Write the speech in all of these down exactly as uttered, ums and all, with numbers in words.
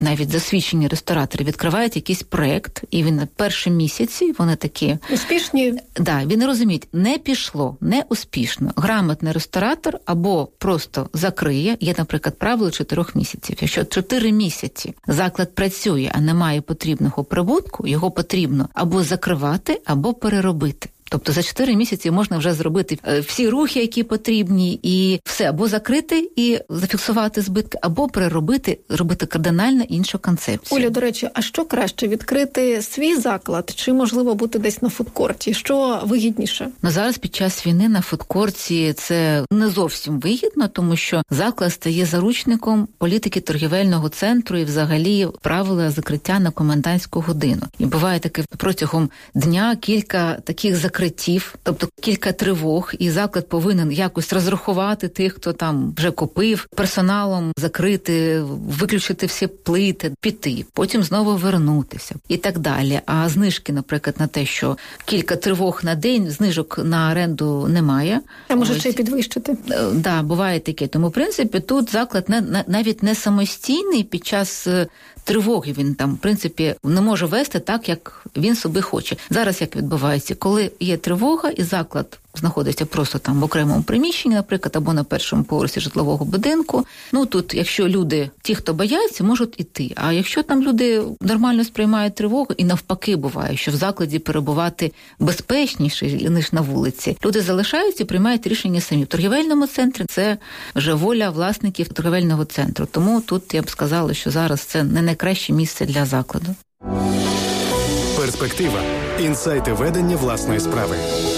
навіть засвідчені ресторатори відкривають якийсь проект, і він на перші місяці, вони такі... Успішні? Да, він розуміють, не пішло, не успішно. Грамотний ресторатор або просто закриє, є, наприклад, правило чотирьох місяців. Якщо чотири місяці заклад працює, а немає потрібного прибутку, його потрібно або закривати, або переробити. Тобто за чотири місяці можна вже зробити всі рухи, які потрібні, і все, або закрити і зафіксувати збитки, або переробити, робити кардинально іншу концепцію. Оля, до речі, а що краще, відкрити свій заклад, чи, можливо, бути десь на фудкорті? Що вигідніше? Ну, зараз під час війни на фудкорті це не зовсім вигідно, тому що заклад стає заручником політики торгівельного центру і взагалі правила закриття на комендантську годину. І буває таке протягом дня кілька таких закриттів, тобто кілька тривог, і заклад повинен якось розрахувати тих, хто там вже купив, персоналом закрити, виключити всі плити, піти, потім знову вернутися і так далі. А знижки, наприклад, на те, що кілька тривог на день, знижок на оренду немає. А може ще й підвищити? Так, да, буває таке. Тому, в принципі, тут заклад не, навіть не самостійний під час тривоги. Він там, в принципі, не може вести так, як він собі хоче. Зараз як відбувається? Коли є тривога і заклад знаходиться просто там в окремому приміщенні, наприклад, або на першому поверсі житлового будинку. Ну, тут, якщо люди, ті, хто бояться, можуть іти. А якщо там люди нормально сприймають тривогу, і навпаки буває, що в закладі перебувати безпечніше, ніж на вулиці, люди залишаються і приймають рішення самі. В торгівельному центрі це вже воля власників торгівельного центру. Тому тут я б сказала, що зараз це не найкраще місце для закладу. Перспектива. Інсайти ведення власної справи.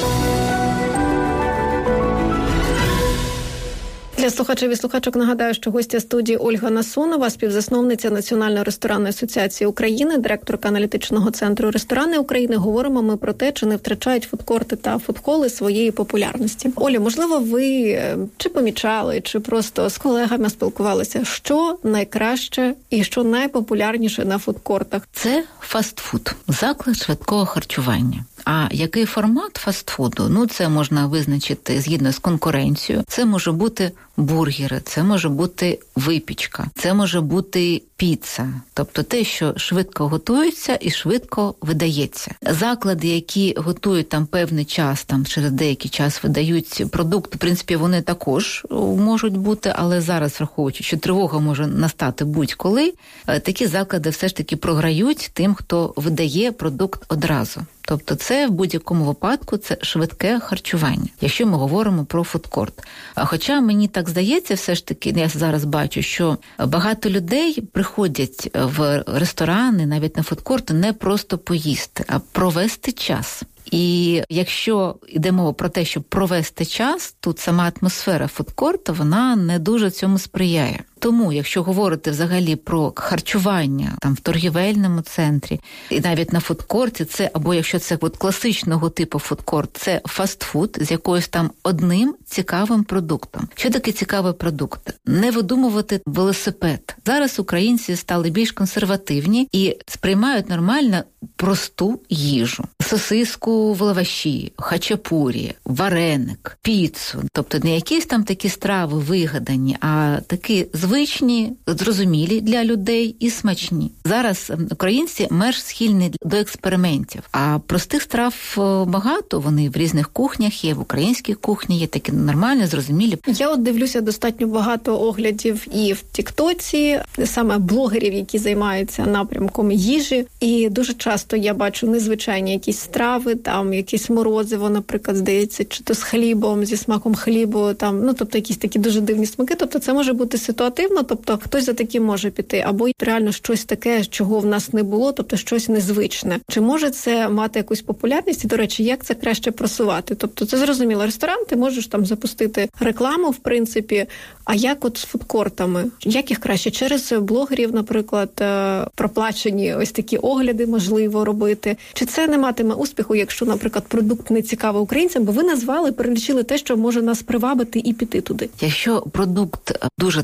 Для слухачів і слухачок нагадаю, що гостя студії Ольга Насонова, співзасновниця Національної ресторанної асоціації України, директорка аналітичного центру «Ресторани України». Говоримо ми про те, чи не втрачають фудкорти та фудхоли своєї популярності. Оля, можливо, ви чи помічали, чи просто з колегами спілкувалися, що найкраще і що найпопулярніше на фудкортах? Це фастфуд, заклад швидкого харчування. А який формат фастфуду? Ну, це можна визначити згідно з конкуренцією. Це може бути бургери, це може бути випічка, це може бути піца. Тобто те, що швидко готується і швидко видається. Заклади, які готують там певний час, там через деякий час видають продукт, в принципі, вони також можуть бути, але зараз, враховуючи, що тривога може настати будь-коли, такі заклади все ж таки програють тим, хто видає продукт одразу. Тобто це в будь-якому випадку це швидке харчування, якщо ми говоримо про фудкорт. Хоча мені так здається, все ж таки, я зараз бачу, що багато людей приходять в ресторани, навіть на фудкорти, не просто поїсти, а провести час. І якщо йде мова про те, щоб провести час, тут сама атмосфера фудкорту, вона не дуже цьому сприяє. Тому, якщо говорити взагалі про харчування там в торгівельному центрі і навіть на фудкорті, це або якщо це от класичного типу фудкорт, це фастфуд з якоюсь там одним цікавим продуктом. Що таке цікавий продукт? Не видумувати велосипед. Зараз українці стали більш консервативні і сприймають нормально просту їжу. Сосиску в лаваші, хачапурі, вареник, піцу. Тобто не якісь там такі страви вигадані, а такі звичні, зрозумілі для людей і смачні. Зараз українці менш схильні до експериментів, а простих страв багато, вони в різних кухнях є, в українській кухні є, такі нормальні, зрозумілі. Я от дивлюся достатньо багато оглядів і в Тіктоці, саме блогерів, які займаються напрямком їжі, і дуже часто я бачу незвичайні якісь страви, там якісь морозиво, наприклад, здається, чи то з хлібом, зі смаком хлібу, там, ну, тобто якісь такі дуже дивні смаки, тобто це може бути ситуативно, тобто хтось за таким може піти, або реально щось таке, чого в нас не було, тобто щось незвичне. Чи може це мати якусь популярність? І, до речі, як це краще просувати? Тобто це зрозуміло, ресторан, ти можеш там запустити рекламу, в принципі, а як от з фудкортами? Як їх краще? Через блогерів, наприклад, проплачені ось такі огляди можливо робити? Чи це не матиме успіху, якщо, наприклад, продукт не цікавий українцям, бо ви назвали, перелічили те, що може нас привабити і піти туди? Якщо продукт дуже такий фантастичний,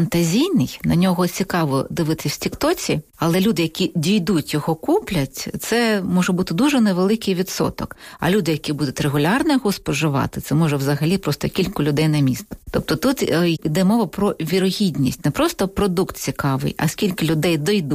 фантазійний, на нього цікаво дивитись в тіктоці, але люди, які дійдуть його куплять, це може бути дуже невеликий відсоток. А люди, які будуть регулярно його споживати, це може взагалі просто кілька людей на місто. Тобто тут йде мова про вірогідність, не просто продукт цікавий, а скільки людей дойдуть